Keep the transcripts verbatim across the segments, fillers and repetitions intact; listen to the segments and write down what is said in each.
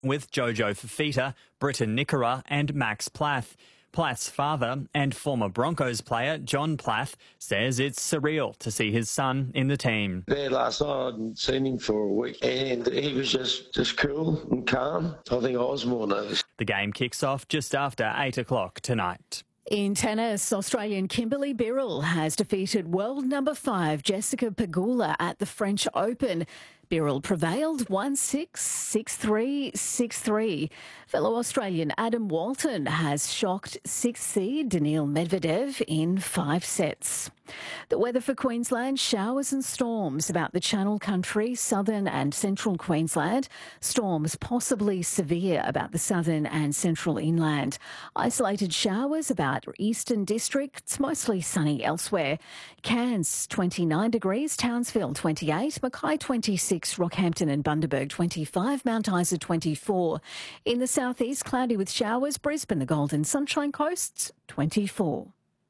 with Jojo Fifita, Britton Nickera and Max Plath. Plath's father and former Broncos player John Plath says it's surreal to see his son in the team. There last night, I hadn't seen him for a week, and he was just, just cool and calm. I think I was more nervous. The game kicks off just after eight o'clock tonight. In tennis, Australian Kimberly Birrell has defeated world number five Jessica Pegula at the French Open. Birrell prevailed one six, six three, six three. Fellow Australian Adam Walton has shocked sixth seed Daniil Medvedev in five sets. The weather for Queensland, showers and storms about the Channel Country, southern and central Queensland. Storms possibly severe about the southern and central inland. Isolated showers about eastern districts, mostly sunny elsewhere. Cairns twenty-nine degrees, Townsville twenty-eight, Mackay twenty-six, Rockhampton and Bundaberg twenty-five, Mount Isa twenty-four. In the southeast, cloudy with showers, Brisbane, the Golden Sunshine Coast twenty-four.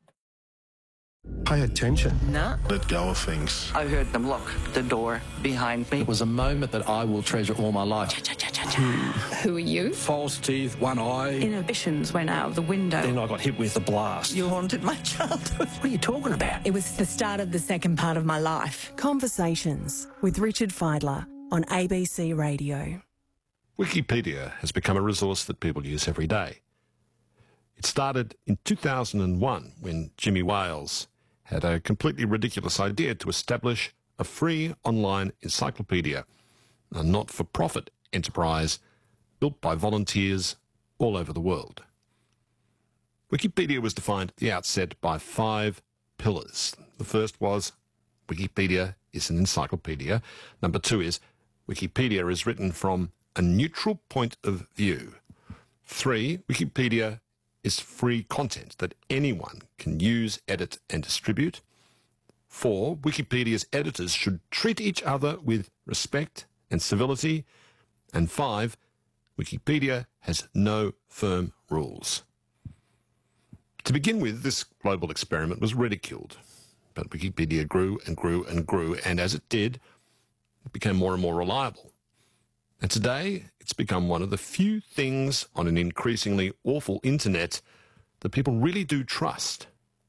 Pay attention. No. Let go of things. I heard them lock the door behind me. It was a moment that I will treasure all my life. Who are you? False teeth, one eye. Inhibitions went out of the window. Then I got hit with a blast. You haunted my childhood. What are you talking about? It was the start of the second part of my life. Conversations with Richard Fidler on A B C Radio. Wikipedia has become a resource that people use every day. It started in two thousand one when Jimmy Wales had a completely ridiculous idea to establish a free online encyclopedia, a not-for-profit enterprise built by volunteers all over the world. Wikipedia was defined at the outset by five pillars. The first was Wikipedia is an encyclopedia. Number two is Wikipedia is written from a neutral point of view. Three, Wikipedia is free content that anyone can use, edit and distribute. Four, Wikipedia's editors should treat each other with respect and civility. And five, Wikipedia has no firm rules. To begin with, this global experiment was ridiculed, but Wikipedia grew and grew and grew, and as it did, it became more and more reliable. And today, it's become one of the few things on an increasingly awful internet that people really do trust.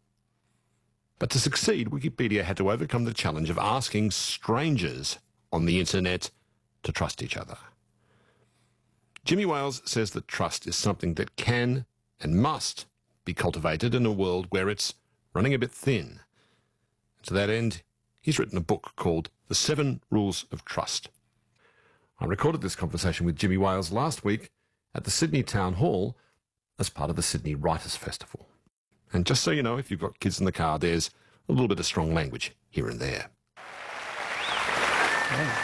But to succeed, Wikipedia had to overcome the challenge of asking strangers on the internet to trust each other. Jimmy Wales says that trust is something that can and must be cultivated in a world where it's running a bit thin. To that end, he's written a book called The Seven Rules of Trust. I recorded this conversation with Jimmy Wales last week at the Sydney Town Hall as part of the Sydney Writers' Festival. And just so you know, if you've got kids in the car, there's a little bit of strong language here and there. Yeah.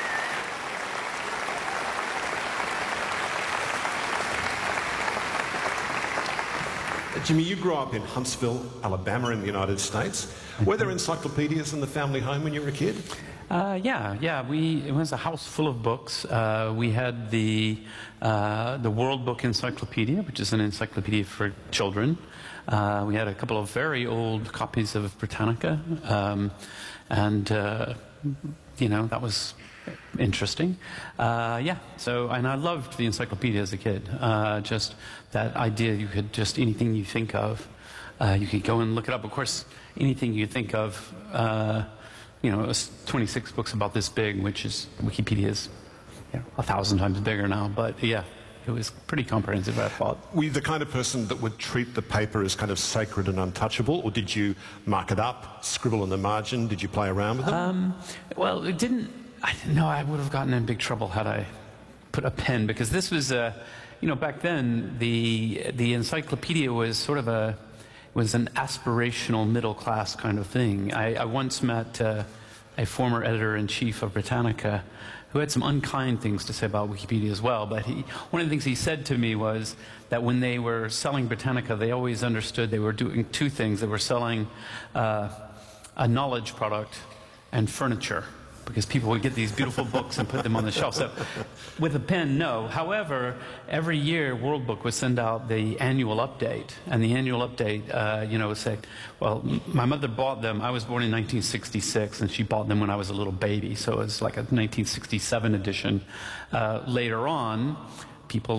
Jimmy, you grew up in Huntsville, Alabama in the United States. Were there encyclopedias in the family home when you were a kid? Uh, yeah, yeah. We it was a house full of books. Uh, we had the uh, the World Book Encyclopedia, which is an encyclopedia for children. Uh, we had a couple of very old copies of Britannica, um, and uh, you know that was interesting. Uh, yeah. So, and I loved the encyclopedia as a kid. Uh, just that idea you could just anything you think of, uh, you could go and look it up. Of course, anything you think of. Uh, You know, it was twenty-six books about this big, which is Wikipedia's you know, a thousand times bigger now. But yeah, it was pretty comprehensive, I thought. Were you the kind of person that would treat the paper as kind of sacred and untouchable, or did you mark it up, scribble in the margin? Did you play around with them? Um, well, it didn't. I didn't know I would have gotten in big trouble had I put a pen, because this was a, you know, back then the the encyclopedia was sort of a. was an aspirational middle-class kind of thing. I, I once met uh, a former editor-in-chief of Britannica who had some unkind things to say about Wikipedia as well, but he, one of the things he said to me was that when they were selling Britannica, they always understood they were doing two things. They were selling uh, a knowledge product and furniture, because people would get these beautiful books and put them on the shelf. So with a pen, no. However, every year World Book would send out the annual update, and the annual update, uh, you know, would say, well, my mother bought them. I was born in nineteen sixty-six, and she bought them when I was a little baby, so it was like a nineteen sixty-seven edition. Uh, later on, people